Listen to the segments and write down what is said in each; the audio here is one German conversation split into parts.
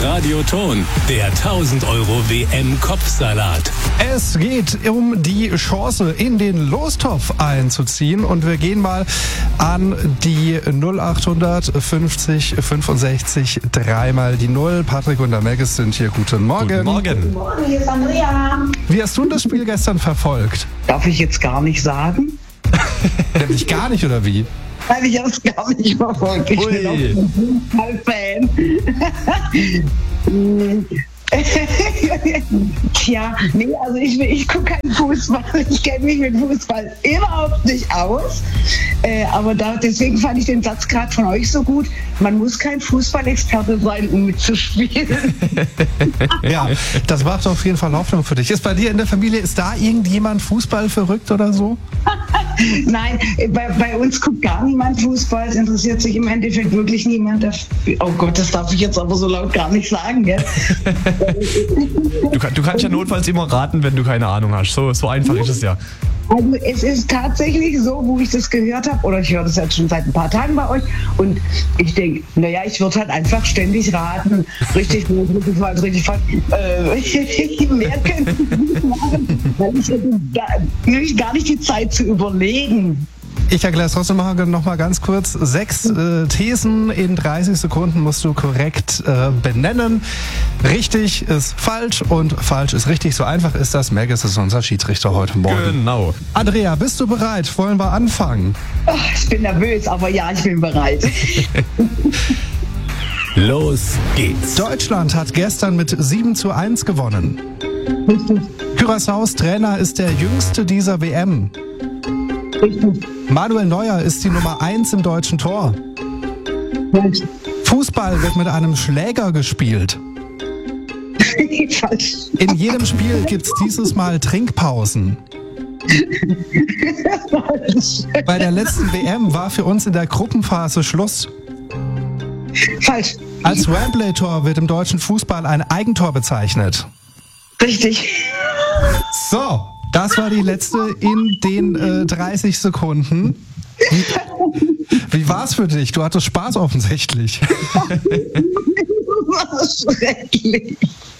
Radio Thon, der 1000 Euro WM-Kopfsalat. Es geht um die Chance, in den Lostopf einzuziehen. Und wir gehen mal an die 0800 50 65 3 die 0. Patrick und der Megis sind hier. Guten Morgen. Guten Morgen. Guten Morgen, hier ist Andrea. Wie hast du das Spiel gestern verfolgt? Darf ich jetzt gar nicht sagen? Nämlich gar nicht, oder wie? Weil ich habe es gar nicht verfolgt. Ich bin auch ein Fußballfan. Tja, nee, also ich gucke keinen Fußball. Ich kenne mich mit Fußball überhaupt nicht aus. Aber deswegen fand ich den Satz gerade von euch so gut. Man muss kein Fußballexperte sein, um mitzuspielen. Ja, das macht auf jeden Fall Hoffnung für dich. Ist bei dir in der Familie, ist da irgendjemand Fußball verrückt oder so? Nein, bei uns guckt gar niemand Fußball. Es interessiert sich im Endeffekt wirklich niemand dafür. Oh Gott, das darf ich jetzt aber so laut gar nicht sagen, gell? Du kannst ja notfalls immer raten, wenn du keine Ahnung hast. So einfach ist es ja. Also es ist tatsächlich so, wo ich das gehört habe, oder ich höre das jetzt schon seit ein paar Tagen bei euch, und ich denke, naja, ich würde halt einfach ständig raten. Richtig gut, richtig falsch, richtig falsch. Mehr könnte ich nicht machen, weil ich hätte gar nicht die Zeit zu überlegen. Ich erkläre es trotzdem noch mal ganz kurz. 6 Thesen in 30 Sekunden musst du korrekt benennen. Richtig ist falsch und falsch ist richtig. So einfach ist das. Megis ist unser Schiedsrichter heute Morgen. Genau. Andrea, bist du bereit? Wollen wir anfangen? Oh, ich bin nervös, aber ja, ich bin bereit. Los geht's. Deutschland hat gestern mit 7:1 gewonnen. Richtig, Curaçaos Trainer ist der jüngste dieser WM. richtig, Manuel Neuer ist die Nummer 1 im deutschen Tor. falsch, Fußball wird mit einem Schläger gespielt. falsch, In jedem Spiel gibt's dieses Mal Trinkpausen. falsch, Bei der letzten WM war für uns in der Gruppenphase Schluss. falsch, Als Wembley-Tor wird im deutschen Fußball ein Eigentor bezeichnet. richtig. So, das war die letzte in den 30 Sekunden. Wie war's für dich? Du hattest Spaß offensichtlich. Das war schrecklich.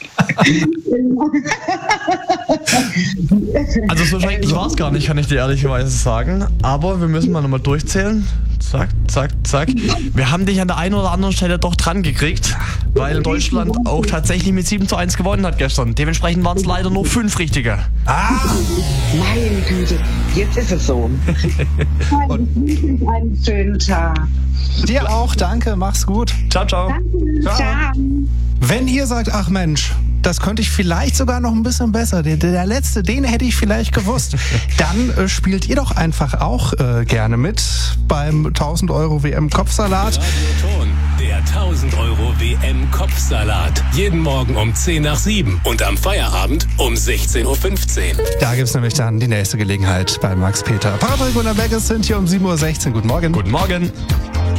Also so schrecklich war es gar nicht, kann ich dir ehrlicherweise sagen. Aber wir müssen mal nochmal durchzählen. Zack, zack, zack. Wir haben dich an der einen oder anderen Stelle doch dran gekriegt, weil Deutschland auch tatsächlich mit 7:1 gewonnen hat gestern. Dementsprechend waren es leider nur 5 richtige. Meine Güte, jetzt ist es so. Einen schönen Tag. Dir auch, danke, mach's gut. Ciao, ciao. Ciao. Wenn ihr sagt, ach Mensch, das könnte ich vielleicht sogar noch ein bisschen besser, der letzte, den hätte ich vielleicht gewusst, dann spielt ihr doch einfach auch gerne mit beim 1000 Euro WM-Kopfsalat. Radio Thon, der 1000 Euro WM-Kopfsalat. Jeden Morgen um 6:50 und am Feierabend um 16:15 Uhr. Da gibt's nämlich dann die nächste Gelegenheit bei Max Peter. Patrick und der Megis sind hier um 7:16 Uhr. Guten Morgen. Guten Morgen.